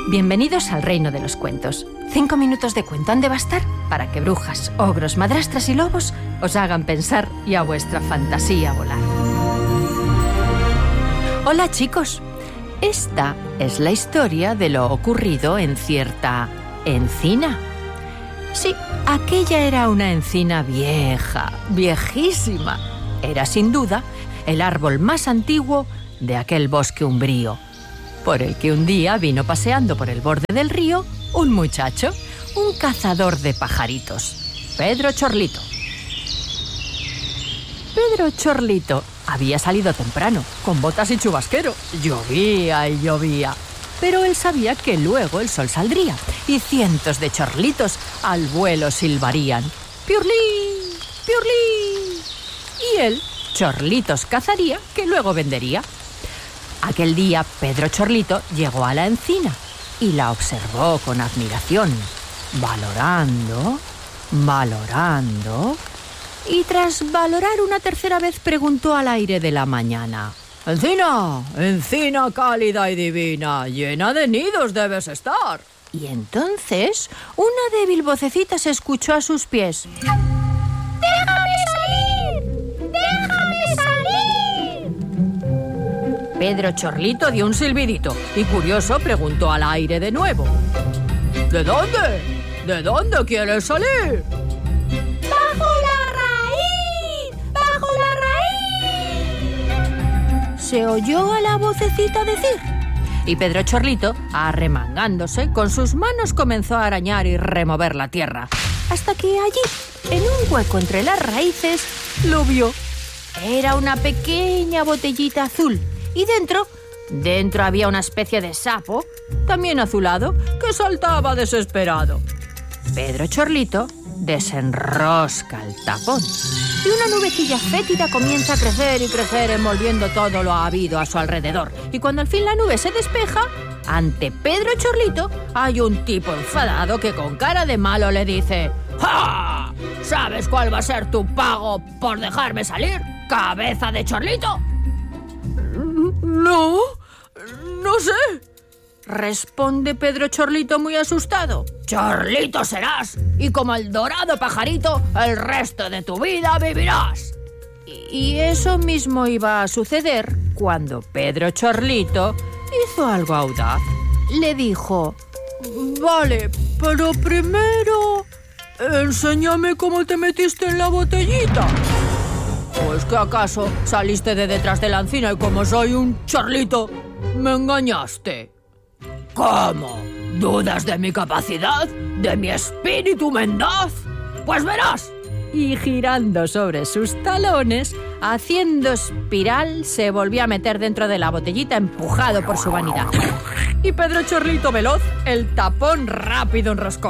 Bienvenidos al reino de los cuentos. 5 minutos de cuento han de bastar para que brujas, ogros, madrastras y lobos os hagan pensar y a vuestra fantasía volar. Hola chicos, esta es la historia de lo ocurrido en cierta encina. Sí, aquella era una encina vieja, viejísima. Era sin duda el árbol más antiguo de aquel bosque umbrío, por el que un día vino paseando por el borde del río un muchacho, un cazador de pajaritos, Pedro Chorlito. Pedro Chorlito había salido temprano, con botas y chubasquero. Llovía y llovía, pero él sabía que luego el sol saldría y cientos de chorlitos al vuelo silbarían. ¡Piurlí! ¡Piurlí! Y él chorlitos cazaría que luego vendería. Aquel día Pedro Chorlito llegó a la encina y la observó con admiración, valorando, y tras valorar una tercera vez preguntó al aire de la mañana: «Encina, encina cálida y divina, llena de nidos debes estar». Y entonces una débil vocecita se escuchó a sus pies: Pedro Chorlito dio un silbidito y curioso preguntó al aire de nuevo: ¿De dónde? ¿De dónde quieres salir? ¡Bajo la raíz! Se oyó a la vocecita decir. Y Pedro Chorlito, arremangándose, con sus manos comenzó a arañar y remover la tierra, hasta que allí, en un hueco entre las raíces, lo vio. Era una pequeña botellita azul. Y dentro había una especie de sapo, también azulado, que saltaba desesperado. Pedro Chorlito desenrosca el tapón y una nubecilla fétida comienza a crecer y crecer, envolviendo todo lo habido a su alrededor. Y cuando al fin la nube se despeja, ante Pedro Chorlito hay un tipo enfadado que con cara de malo le dice: ¡Ja! ¿Sabes cuál va a ser tu pago por dejarme salir, cabeza de Chorlito? No sé, responde Pedro Chorlito muy asustado. Chorlito serás, y como el dorado pajarito, el resto de tu vida vivirás. Y eso mismo iba a suceder cuando Pedro Chorlito hizo algo audaz. Le dijo: Vale, pero primero enséñame cómo te metiste en la botellita. ¿Pues que acaso saliste de detrás de la encina y como soy un chorlito, me engañaste? ¿Cómo? ¿Dudas de mi capacidad? ¿De mi espíritu mendaz? Pues verás. Y girando sobre sus talones, haciendo espiral, se volvió a meter dentro de la botellita empujado por su vanidad. Y Pedro Chorlito veloz, el tapón rápido enroscó.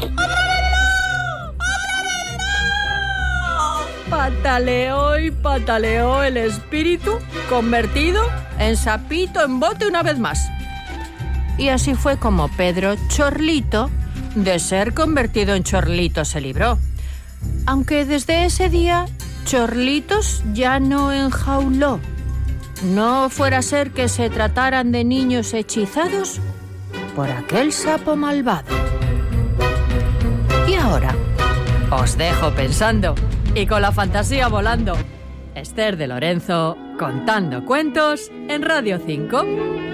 Pataleó y pataleó el espíritu, convertido en sapito en bote una vez más. Y así fue como Pedro Chorlito, de ser convertido en chorlito, se libró. Aunque desde ese día, chorlitos ya no enjauló. No fuera a ser que se trataran de niños hechizados por aquel sapo malvado. Y ahora, os dejo pensando y con la fantasía volando. Esther de Lorenzo, contando cuentos en Radio 5.